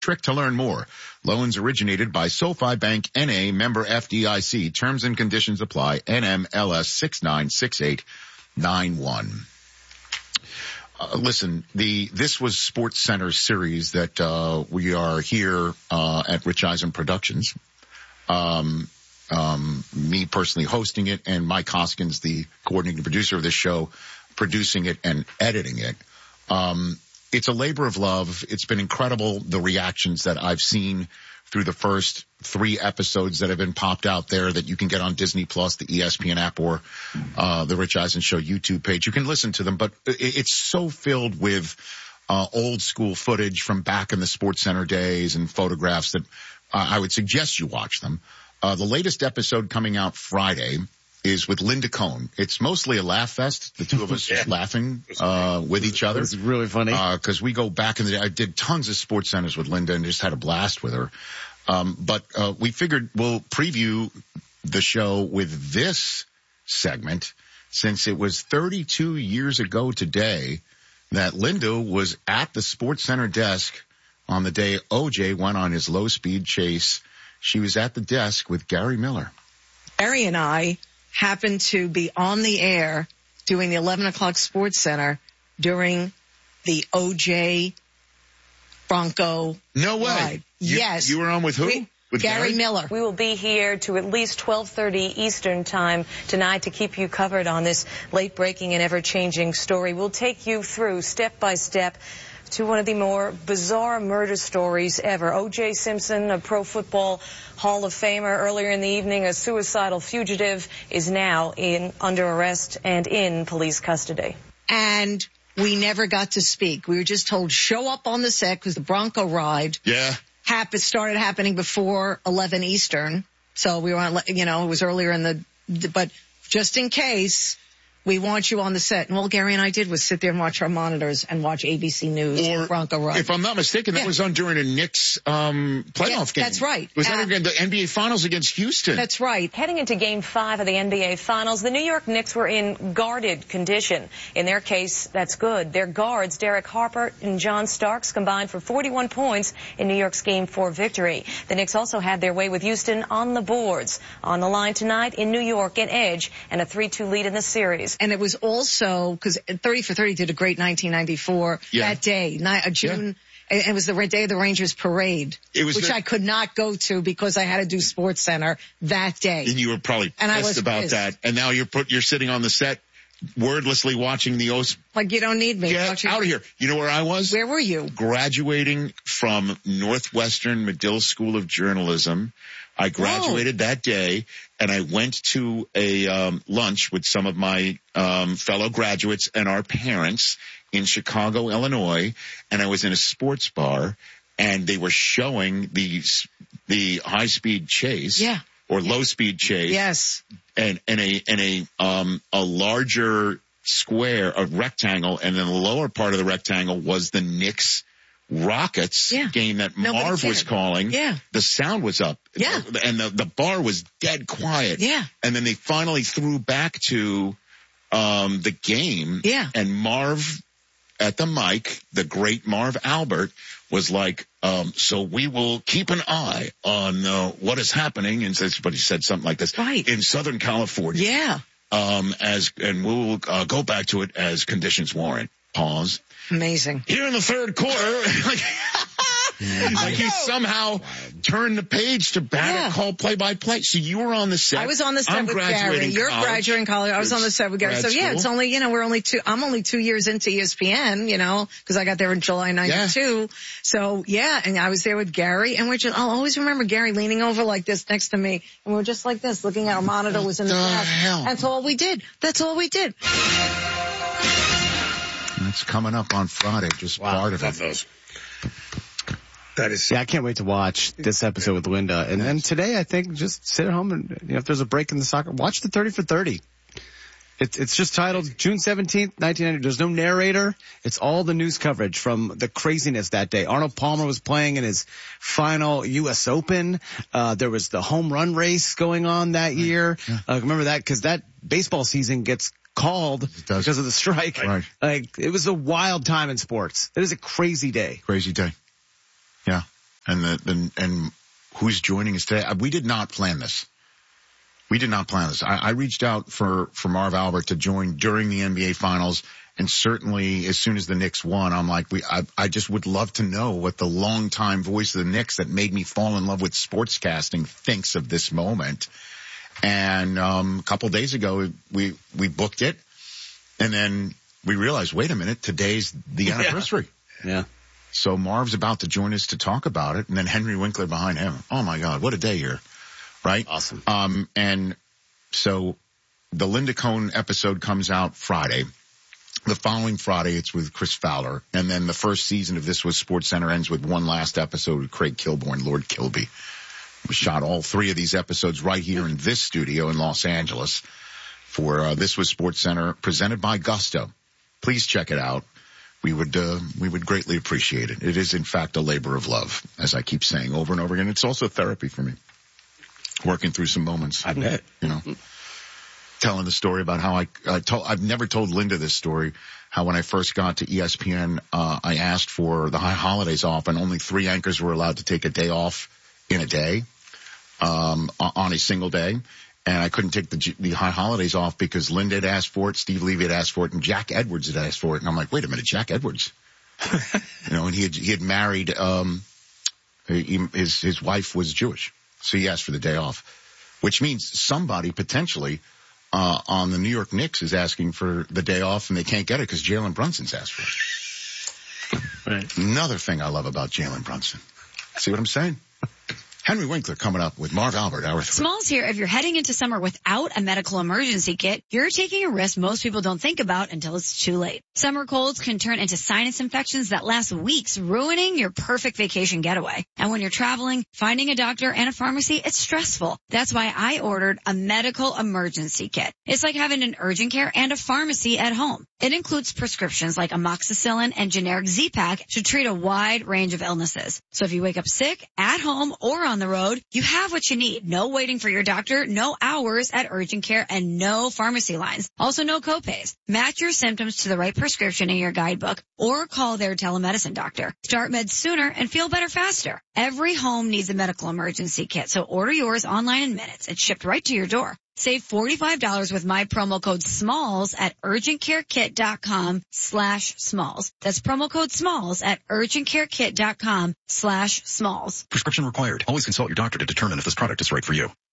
Trick to learn more. Loans originated by SoFi Bank N.A. member FDIC. Terms and conditions apply. NMLS 696891. Listen, this was Sports Center series that we are here at Rich Eisen Productions. Me personally hosting it, and Mike Hoskins, the coordinating producer of this show, producing it and editing it. It's a labor of love. It's been incredible, the reactions that I've seen through the first 3 episodes that have been popped out there that you can get on Disney Plus, the ESPN app, or the Rich Eisen Show YouTube page. You can listen to them, but it's so filled with old school footage from back in the Sports Center days and photographs that I would suggest you watch them. The latest episode coming out Friday is with Linda Cohn. It's mostly a laugh fest. The two of us just laughing with each other. It's really funny. Because we go back in the day. I did tons of Sports Centers with Linda and just had a blast with her. But we figured we'll preview the show with this segment, since it was 32 years ago today that Linda was at the Sports Center desk on the day OJ went on his low-speed chase. She was at the desk with Gary Miller. Gary and I happened to be on the air doing the 11 o'clock Sports Center during the OJ Bronco No way. ride. Yes. You were on with who? With Gary Miller. We will be here to at least 12:30 Eastern time tonight to keep you covered on this late-breaking and ever-changing story. We'll take you through step by step to one of the more bizarre murder stories ever. O.J. Simpson, a Pro Football Hall of Famer, earlier in the evening, a suicidal fugitive, is now under arrest and in police custody. And we never got to speak. We were just told, show up on the set, because the Bronco ride started happening before 11 Eastern. So we were on, it was earlier but just in case, we want you on the set. And all Gary and I did was sit there and watch our monitors and watch ABC News or Bronco ride. If I'm not mistaken, that was on during a Knicks playoff game. That's right. Was that again the NBA Finals against Houston? That's right. Heading into Game 5 of the NBA Finals, the New York Knicks were in guarded condition. In their case, that's good. Their guards, Derek Harper and John Starks, combined for 41 points in New York's Game 4 victory. The Knicks also had their way with Houston on the boards. On the line tonight in New York, an edge and a 3-2 lead in the series. And it was also, because 30 for 30 did a great 1994 that day, June. It was the day of the Rangers parade, which I could not go to because I had to do Sports Center that day. And you were probably pissed about that. And now you're sitting on the set, wordlessly watching the O's. Like, you don't need me. Get out of here. You know where I was? Where were you? Graduating from Northwestern Medill School of Journalism. I graduated that day, and I went to a lunch with some of my fellow graduates and our parents in Chicago, Illinois, and I was in a sports bar, and they were showing the high-speed chase or low-speed chase. Yes. And a larger square, a rectangle, and then the lower part of the rectangle was the Knicks Rockets game that Marv was calling. Yeah. The sound was up. Yeah. And the bar was dead quiet. Yeah. And then they finally threw back to the game. Yeah. And Marv at the mic, the great Marv Albert, was like, so we will keep an eye on what is happening. And but he said something like this. Right. In Southern California. Yeah. And we'll go back to it as conditions warrant. Pause. Amazing. Here in the third quarter, like he somehow turned the page to call play-by-play. So you were on the set. I was on the set with Gary. You're graduating college. I was on the set with Gary. So it's only, I'm only 2 years into ESPN, because I got there in July 92. Yeah. So and I was there with Gary, and I'll always remember Gary leaning over like this next to me, and we're just like this, looking at our monitor was in the back. That's all we did. It's coming up on Friday, just part of it. Those. That is. Yeah, I can't wait to watch this episode with Linda. And then today, I think, just sit at home and, if there's a break in the soccer, watch the 30 for 30. It's just titled June 17th, 1990. There's no narrator. It's all the news coverage from the craziness that day. Arnold Palmer was playing in his final U.S. Open. There was the home run race going on that year. Yeah. Remember that? Because that baseball season gets called because of the strike. Right. Like, it was a wild time in sports. It is a crazy day. Crazy day. Yeah. and who's joining us today. We did not plan this. I reached out for Marv Albert to join during the NBA Finals, and certainly as soon as the Knicks won, I'm like, I just would love to know what the longtime voice of the Knicks that made me fall in love with sportscasting thinks of this moment. And a couple days ago, we booked it, and then we realized, wait a minute, today's the anniversary. Yeah. So Marv's about to join us to talk about it, and then Henry Winkler behind him. Oh my God, what a day here. Right? Awesome. And so the Linda Cohn episode comes out Friday. The following Friday, it's with Chris Fowler. And then the first season of This Was SportsCenter ends with one last episode with Craig Kilborn, Lord Kilby. We shot all three of these episodes right here in this studio in Los Angeles for This Was SportsCenter, presented by Gusto. Please check it out. We would greatly appreciate it. It is, in fact, a labor of love, as I keep saying over and over again. It's also therapy for me. Working through some moments. I bet. You know, telling the story about how I've never told Linda this story, how when I first got to ESPN, I asked for the high holidays off, and only 3 anchors were allowed to take a day off in a day, on a single day. And I couldn't take the high holidays off because Linda had asked for it, Steve Levy had asked for it, and Jack Edwards had asked for it. And I'm like, wait a minute, Jack Edwards? You know, and he had married, his wife was Jewish. So he asked for the day off, which means somebody potentially on the New York Knicks is asking for the day off, and they can't get it because Jalen Brunson's asked for it. Right. Another thing I love about Jalen Brunson. See what I'm saying? Henry Winkler coming up with Marv Albert, hour 3. Smalls here. If you're heading into summer without a medical emergency kit, you're taking a risk most people don't think about until it's too late. Summer colds can turn into sinus infections that last weeks, ruining your perfect vacation getaway. And when you're traveling, finding a doctor and a pharmacy, it's stressful. That's why I ordered a medical emergency kit. It's like having an urgent care and a pharmacy at home. It includes prescriptions like amoxicillin and generic Z-Pak to treat a wide range of illnesses. So if you wake up sick, at home, or on the road, you have what you need. No waiting for your doctor, no hours at urgent care, and no pharmacy lines. Also no copays. Match your symptoms to the right prescription in your guidebook or call their telemedicine doctor. Start meds sooner and feel better faster. Every home needs a medical emergency kit, so order yours online in minutes. It's shipped right to your door. Save $45 with my promo code SMALLS at urgentcarekit.com/smalls. That's promo code SMALLS at urgentcarekit.com/smalls. Prescription required. Always consult your doctor to determine if this product is right for you.